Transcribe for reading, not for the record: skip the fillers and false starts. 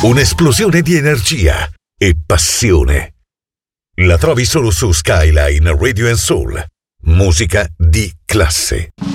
Un'esplosione di energia e passione. La trovi solo su Skyline Radio and Soul. Musica di classe.